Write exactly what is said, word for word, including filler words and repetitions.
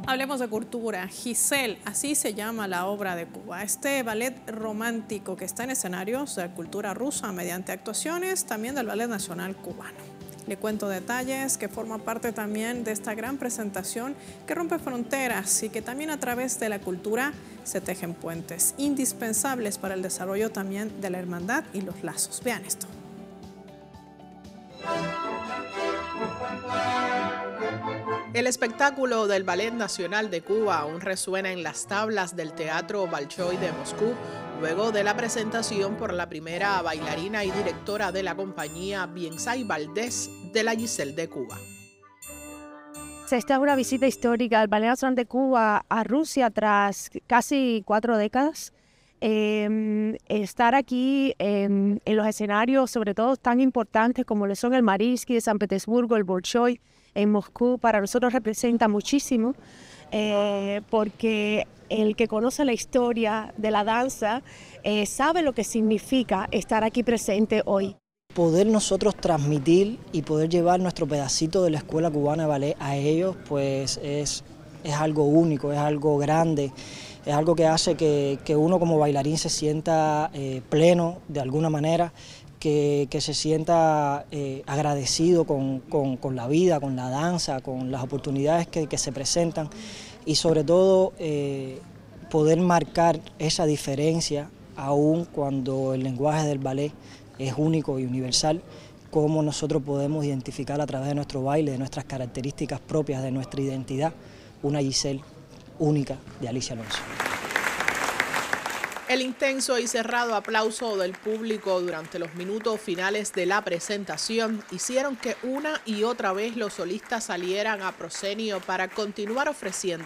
Hablemos de cultura. Giselle, así se llama la obra de Cuba. Este ballet romántico que está en escenarios de cultura rusa mediante actuaciones también del Ballet Nacional Cubano. Le cuento detalles que forman parte también de esta gran presentación que rompe fronteras y que también a través de la cultura se tejen puentes indispensables para el desarrollo también de la hermandad y los lazos. Vean esto. El espectáculo del Ballet Nacional de Cuba aún resuena en las tablas del Teatro Bolshoi de Moscú, luego de la presentación por la primera bailarina y directora de la compañía, Biensay Valdés, de la Giselle de Cuba. Esta es una visita histórica del Ballet Nacional de Cuba a Rusia tras casi cuatro décadas. Eh, estar aquí eh, en los escenarios, sobre todo tan importantes como lo son el Mariinsky de San Petersburgo, el Bolshoi en Moscú, para nosotros representa muchísimo, eh, porque el que conoce la historia de la danza eh, sabe lo que significa estar aquí presente hoy. Poder nosotros transmitir y poder llevar nuestro pedacito de la Escuela Cubana de Ballet a ellos, pues es, es algo único, es algo grande. Es algo que hace que, que uno como bailarín se sienta eh, pleno de alguna manera, que, que se sienta eh, agradecido con, con, con la vida, con la danza, con las oportunidades que, que se presentan y sobre todo eh, poder marcar esa diferencia aún cuando el lenguaje del ballet es único y universal, cómo nosotros podemos identificar a través de nuestro baile, de nuestras características propias, de nuestra identidad, una Giselle única de Alicia Alonso. El intenso y cerrado aplauso del público durante los minutos finales de la presentación hicieron que una y otra vez los solistas salieran a proscenio para continuar ofreciendo